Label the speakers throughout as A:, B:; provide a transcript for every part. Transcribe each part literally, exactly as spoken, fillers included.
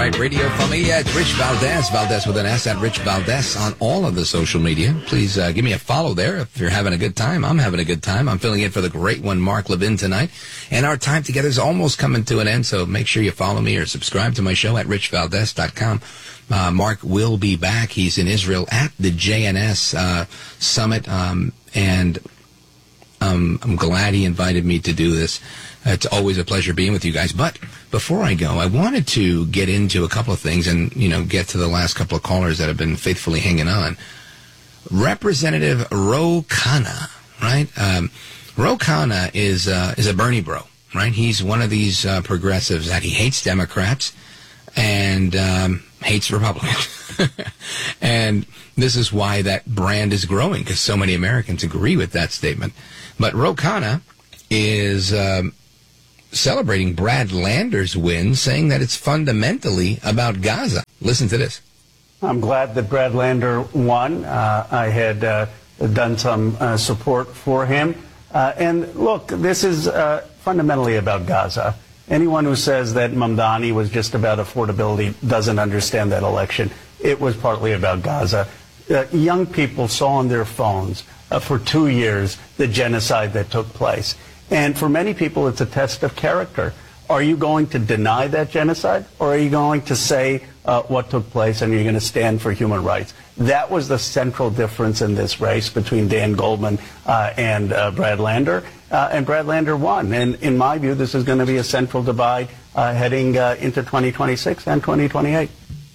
A: right, Radio Familia. It's Rich Valdez. Valdez with an S at Rich Valdez on all of the social media. Please uh, give me a follow there if you're having a good time. I'm having a good time. I'm filling in for the great one, Mark Levin, tonight. And our time together is almost coming to an end, so make sure you follow me or subscribe to my show at rich valdez dot com. Uh, Mark will be back. He's in Israel at the J N S uh, Summit, um, and um, I'm glad he invited me to do this. It's always a pleasure being with you guys. But before I go, I wanted to get into a couple of things and, you know, get to the last couple of callers that have been faithfully hanging on. Representative Ro Khanna, right? Um, Ro Khanna is, uh, is a Bernie bro, right? He's one of these uh, progressives that he hates Democrats and um, hates Republicans. And this is why that brand is growing, because so many Americans agree with that statement. But Ro Khanna is um, celebrating Brad Lander's win, saying that it's fundamentally about Gaza. Listen to this.
B: I'm glad that Brad Lander won. Uh, I had uh, done some uh, support for him. Uh, and look, this is uh, fundamentally about Gaza. Anyone who says that Mamdani was just about affordability doesn't understand that election. It was partly about Gaza. Uh, young people saw on their phones uh, for two years the genocide that took place. And for many people, it's a test of character. Are you going to deny that genocide, or are you going to say uh, what took place and you're going to stand for human rights? That was the central difference in this race between Dan Goldman uh, and uh, Brad Lander. Uh, and Brad Lander won. And in my view, this is going to be a central divide uh, heading uh, into twenty twenty-six and twenty twenty-eight.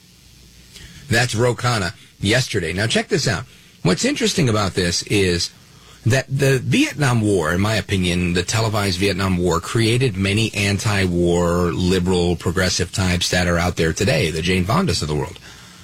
A: That's Ro Khanna yesterday. Now, check this out. What's interesting about this is that the Vietnam War, in my opinion, the televised Vietnam War, created many anti-war, liberal, progressive types that are out there today, the Jane Fondas of the world.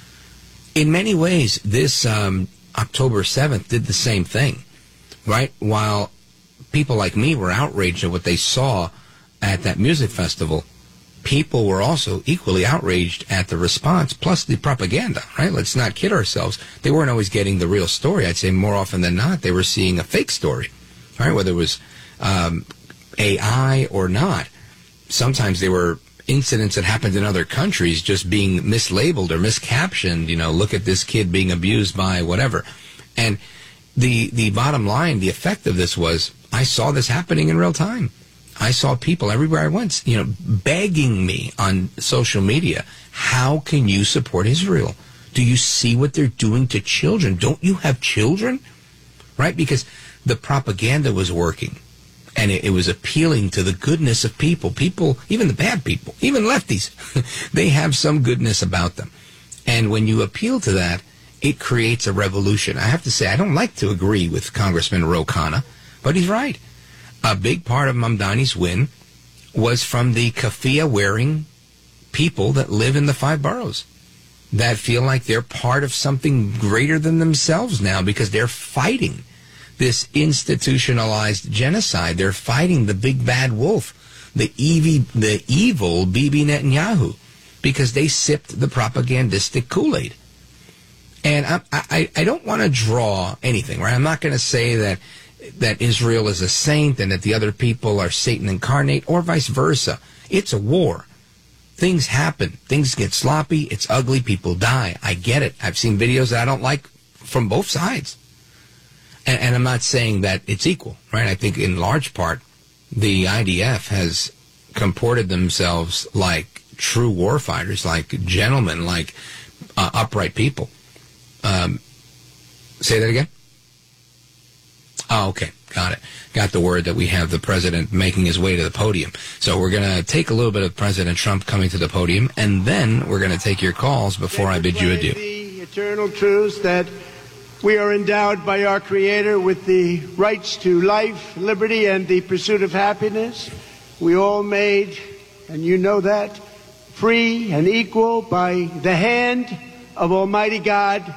A: In many ways, this um, October seventh did the same thing, right? While people like me were outraged at what they saw at that music festival, people were also equally outraged at the response, plus the propaganda, right? Let's not kid ourselves. They weren't always getting the real story. I'd say more often than not, they were seeing a fake story, right? Whether it was um, A I or not. Sometimes they were incidents that happened in other countries just being mislabeled or miscaptioned. You know, look at this kid being abused by whatever. And the the bottom line, the effect of this was, I saw this happening in real time. I saw people everywhere I went, you know, begging me on social media, how can you support Israel? Do you see what they're doing to children? Don't you have children? Right? Because the propaganda was working, and it, it was appealing to the goodness of people. People, even the bad people, even lefties, they have some goodness about them. And when you appeal to that, it creates a revolution. I have to say, I don't like to agree with Congressman Ro Khanna, but he's right. A big part of Mamdani's win was from the keffiyeh-wearing people that live in the five boroughs that feel like they're part of something greater than themselves now because they're fighting this institutionalized genocide. They're fighting the big bad wolf, the, ev- the evil Bibi Netanyahu, because they sipped the propagandistic Kool-Aid. And I, I, I don't want to draw anything, right? I'm not going to say that that Israel is a saint and that the other people are Satan incarnate, or vice versa. It's a war. Things happen. Things get sloppy. It's ugly. People die. I get it. I've seen videos that I don't like from both sides. And, and I'm not saying that it's equal, right? I think in large part, the I D F has comported themselves like true warfighters, like gentlemen, like uh, upright people. Um, say that again? Oh, okay. Got it. Got the word that we have the president making his way to the podium. So we're going to take a little bit of President Trump coming to the podium, and then we're going to take your calls before I bid you adieu.
C: The eternal truth that we are endowed by our Creator with the rights to life, liberty, and the pursuit of happiness. We all made, and you know that, free and equal by the hand of Almighty God.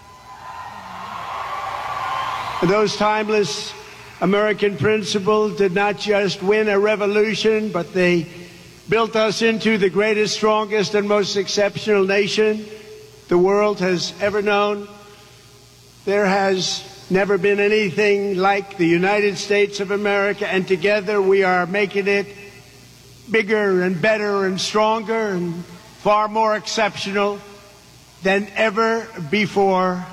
C: Those timeless American principles did not just win a revolution, but they built us into the greatest, strongest, and most exceptional nation the world has ever known. There has never been anything like the United States of America, and together we are making it bigger and better and stronger. And far more exceptional than ever before.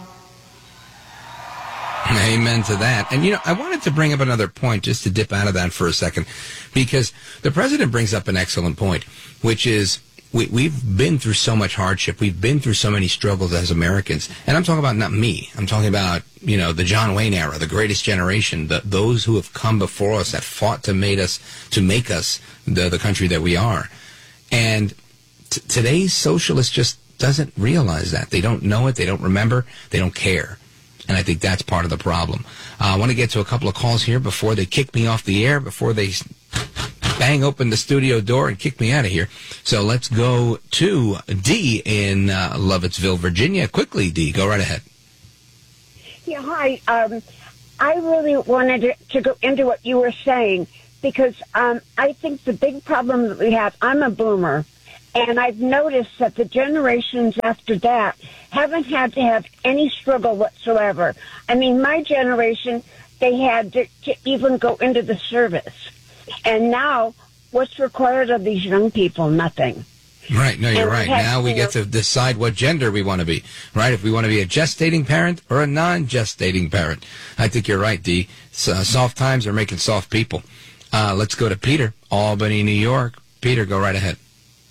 A: Amen to that. And, you know, I wanted to bring up another point just to dip out of that for a second, because the president brings up an excellent point, which is we, we've been through so much hardship. We've been through so many struggles as Americans. And I'm talking about not me. I'm talking about, you know, the John Wayne era, the greatest generation, the, those who have come before us that fought to make us, to make us the, the country that we are. And t- today's socialist just doesn't realize that. They don't know it. They don't remember. They don't care. And I think that's part of the problem. Uh, I want to get to a couple of calls here before they kick me off the air, before they bang open the studio door and kick me out of here. So let's go to Dee in uh, Lovettsville, Virginia. Quickly, Dee, go right ahead.
D: Yeah, hi. Um, I really wanted to, to go into what you were saying, because um, I think the big problem that we have, I'm a boomer, and I've noticed that the generations after that haven't had to have any struggle whatsoever. I mean, my generation, they had to, to even go into the service. And now, what's required of these young people? Nothing.
A: Right. No, you're
D: And
A: right.
D: we have
A: Now we
D: to-
A: get to decide what gender we want to be, right? If we want to be a gestating parent or a non-gestating parent. I think you're right, Dee. So, uh, soft times are making soft people. Uh, let's go to Peter, Albany, New York. Peter, go right ahead.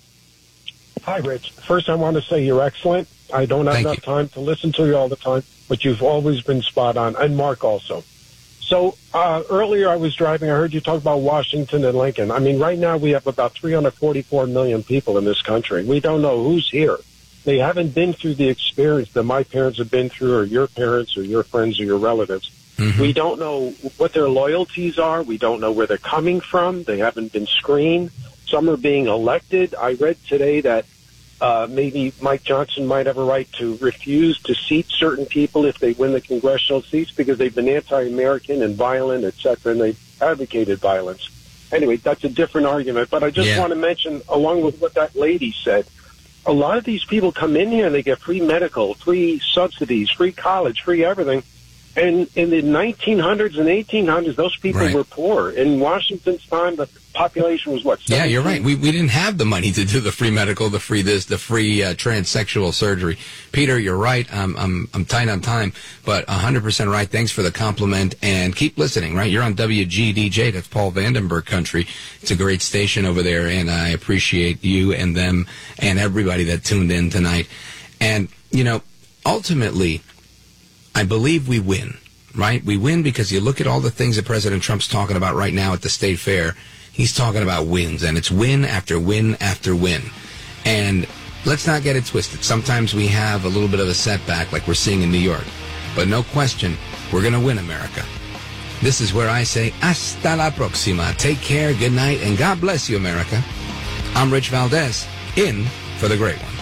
E: Hi, Rich. First, I want to say you're excellent. I don't have
A: Thank
E: enough
A: you.
E: time to listen to you all the time, but you've always been spot on, and Mark also. So uh, earlier I was driving, I heard you talk about Washington and Lincoln. I mean, right now we have about three hundred forty-four million people in this country. We don't know who's here. They haven't been through the experience that my parents have been through, or your parents, or your friends, or your relatives.
A: Mm-hmm.
E: We don't know what their loyalties are. We don't know where they're coming from. They haven't been screened. Some are being elected. I read today that uh, maybe Mike Johnson might have a right to refuse to seat certain people if they win the congressional seats because they've been anti-American and violent, et cetera, and they've advocated violence. Anyway, that's a different argument. But I just
A: Yeah.
E: want to mention, along with what that lady said, a lot of these people come in here and they get free medical, free subsidies, free college, free everything. And in the nineteen hundreds and eighteen hundreds, those people
A: Right.
E: were poor. In Washington's time, the population was what?
A: Yeah, you're
E: seventeen?
A: right. We we didn't have the money to do the free medical, the free this, the free uh, transsexual surgery. Peter, you're right. I'm I'm I'm tight on time, but one hundred percent right. Thanks for the compliment, and keep listening. Right, you're on W G D J. That's Paul Vandenberg country. It's a great station over there, and I appreciate you and them and everybody that tuned in tonight. And you know, ultimately, I believe we win, right? We win because you look at all the things that President Trump's talking about right now at the State Fair. He's talking about wins, and it's win after win after win. And let's not get it twisted. Sometimes we have a little bit of a setback like we're seeing in New York. But no question, we're going to win, America. This is where I say, hasta la próxima. Take care, good night, and God bless you, America. I'm Rich Valdez, in for the great one.